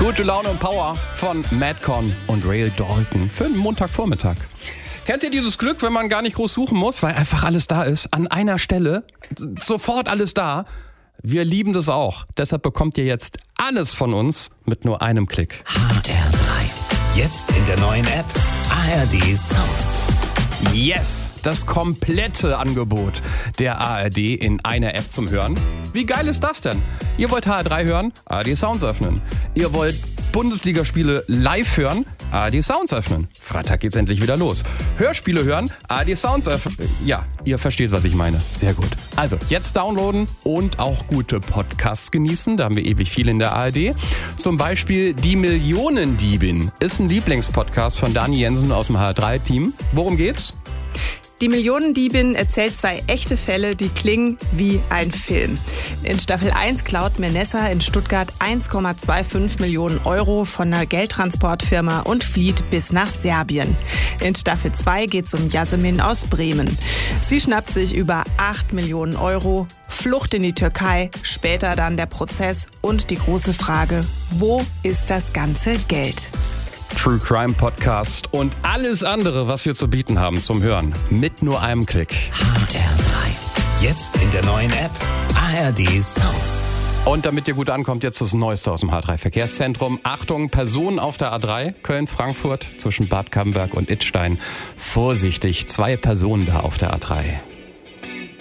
Gute Laune und Power von Madcon und Rail Dalton für einen Montagvormittag. Kennt ihr dieses Glück, wenn man gar nicht groß suchen muss, weil einfach alles da ist, an einer Stelle, sofort alles da? Wir lieben das auch. Deshalb bekommt ihr jetzt alles von uns mit nur einem Klick. HR3. Jetzt in der neuen App ARD Sounds. Yes, das komplette Angebot der ARD in einer App zum Hören. Wie geil ist das denn? Ihr wollt HR3 hören? ARD Sounds öffnen. Ihr wollt Bundesligaspiele live hören? ARD Sounds öffnen. Freitag geht's endlich wieder los. Hörspiele hören? ARD Sounds öffnen. Ja, ihr versteht, was ich meine. Sehr gut. Also, jetzt downloaden und auch gute Podcasts genießen. Da haben wir ewig viel in der ARD. Zum Beispiel Die Millionendiebin ist ein Lieblingspodcast von Dani Jensen aus dem HR3-Team. Worum geht's? Die Millionendiebin erzählt 2 echte Fälle, die klingen wie ein Film. In Staffel 1 klaut Menessa in Stuttgart 1,25 Millionen Euro von einer Geldtransportfirma und flieht bis nach Serbien. In Staffel 2 geht es um Yasemin aus Bremen. Sie schnappt sich über 8 Millionen Euro, Flucht in die Türkei, später dann der Prozess und die große Frage, wo ist das ganze Geld? True Crime Podcast und alles andere, was wir zu bieten haben zum Hören. Mit nur einem Klick. HR3. Jetzt in der neuen App ARD Sounds. Und damit ihr gut ankommt, jetzt das Neueste aus dem HR3 Verkehrszentrum. Achtung, Personen auf der A3, Köln-Frankfurt zwischen Bad Camberg und Idstein. Vorsichtig, 2 Personen da auf der A3.